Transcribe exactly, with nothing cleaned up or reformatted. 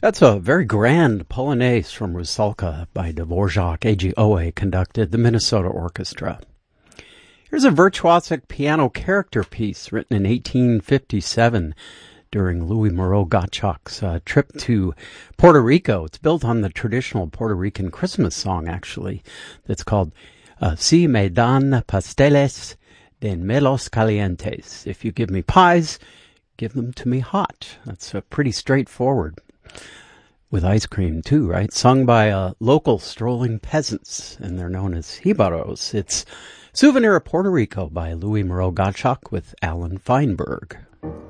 That's a very grand Polonaise from Rusalka by Dvorak A G Owe conducted the Minnesota Orchestra. Here's a virtuosic piano character piece written in eighteen fifty-seven during Louis Moreau Gottschalk's uh, trip to Puerto Rico. It's built on the traditional Puerto Rican Christmas song, actually. It's called uh, Si me dan pasteles, denmelos calientes. If you give me pies, give them to me hot. That's uh, pretty straightforward. With ice cream, too, right? Sung by uh, local strolling peasants, and they're known as jibaros. It's Souvenir of Puerto Rico by Louis Moreau Gottschalk with Alan Feinberg.